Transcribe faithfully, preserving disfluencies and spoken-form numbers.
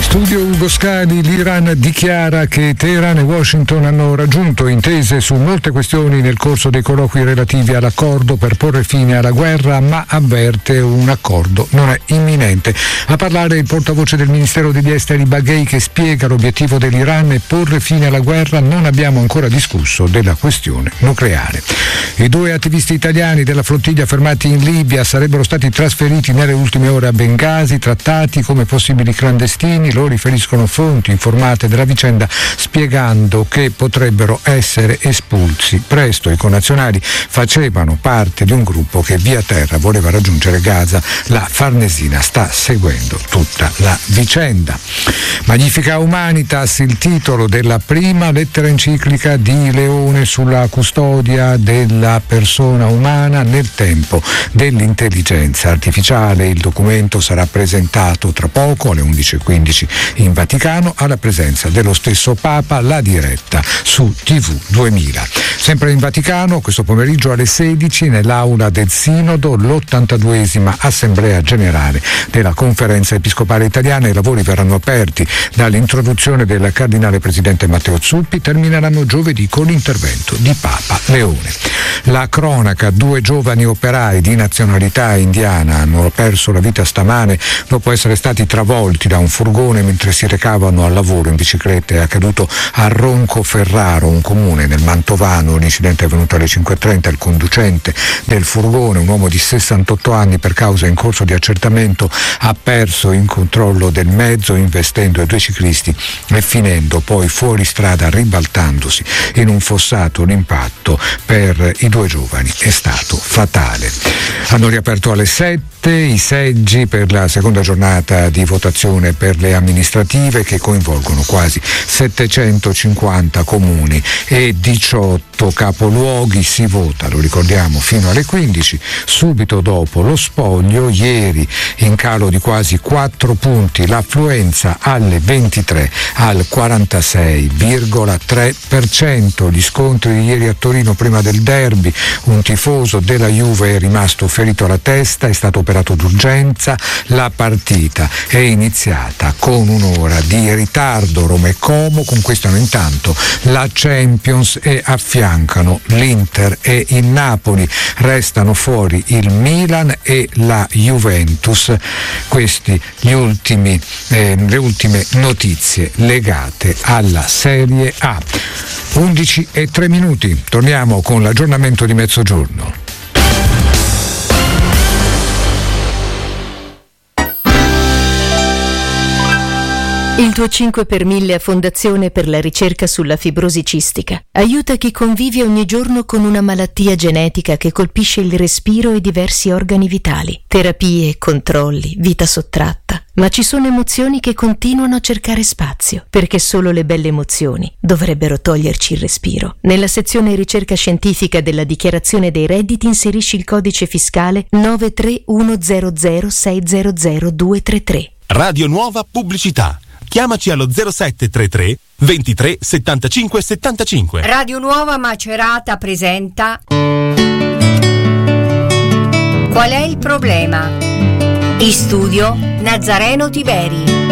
Studio Ugo Scali. L'Iran dichiara che Teheran e Washington hanno raggiunto intese su molte questioni nel corso dei colloqui relativi all'accordo per porre fine alla guerra, ma avverte un accordo non è imminente. A parlare il portavoce del Ministero degli Esteri Baghei, che spiega l'obiettivo dell'Iran è porre fine alla guerra. Non abbiamo ancora discusso della questione nucleare. I due attivisti italiani della flottiglia fermati in Libia sarebbero stati trasferiti nelle ultime ore a Bengasi, trattati come possibili clandestini. Lo riferiscono fonti informate della vicenda, spiegando che potrebbero essere espulsi presto. I connazionali facevano parte di un gruppo che via terra voleva raggiungere Gaza. La Farnesina sta seguendo tutta la vicenda. Magnifica Humanitas, il titolo della prima lettera enciclica di Leone sulla custodia della persona umana nel tempo dell'intelligenza artificiale. Il documento sarà presentato tra poco alle undici e quindici in Vaticano, alla presenza dello stesso Papa, la diretta su tivù duemila. Sempre in Vaticano, questo pomeriggio alle sedici, nell'aula del Sinodo, l'ottantaduesima Assemblea Generale della Conferenza Episcopale Italiana. I lavori verranno aperti dall'introduzione del Cardinale Presidente Matteo Zuppi, termineranno giovedì con l'intervento di Papa Leone. La cronaca: due giovani operai di nazionalità indiana hanno perso la vita stamane dopo essere stati travolti da un furgone mentre si recavano al lavoro in bicicletta. È accaduto a Roncoferraro, un comune nel Mantovano. L'incidente è avvenuto alle cinque e trenta. Il conducente del furgone, un uomo di sessantotto anni, per causa in corso di accertamento, ha perso il controllo del mezzo investendo i due ciclisti e finendo poi fuori strada, ribaltandosi in un fossato. L'impatto per i due giovani è stato fatale. Hanno riaperto alle sette i seggi per la seconda giornata di votazione per le amministrative, che coinvolgono quasi settecentocinquanta comuni e diciotto capoluoghi. Si vota, lo ricordiamo, fino alle quindici, subito dopo lo spoglio. Ieri in calo di quasi quattro punti l'affluenza alle ventitré al quarantasei virgola tre per cento. Gli scontri di ieri a Torino prima del derby: un tifoso della Juve è rimasto ferito alla testa, è stato operato d'urgenza. La partita è iniziata con un'ora di ritardo. Roma e Como conquistano intanto la Champions e affiancano l'Inter e il Napoli. Restano fuori il Milan e la Juventus. Questi gli ultimi, eh, le ultime notizie legate alla Serie A. undici e tre minuti, torniamo con l'aggiornamento di mezzogiorno. Il tuo cinque per mille a Fondazione per la ricerca sulla fibrosi cistica aiuta chi convive ogni giorno con una malattia genetica che colpisce il respiro e diversi organi vitali. Terapie, controlli, vita sottratta. Ma ci sono emozioni che continuano a cercare spazio, perché solo le belle emozioni dovrebbero toglierci il respiro. Nella sezione ricerca scientifica della dichiarazione dei redditi inserisci il codice fiscale nove tre uno zero zero sei zero zero due tre tre. Radio Nuova Pubblicità. Chiamaci allo zero sette tre tre ventitré settantacinque settantacinque. Radio Nuova Macerata presenta Qual è il problema? In studio Nazareno Tiberi.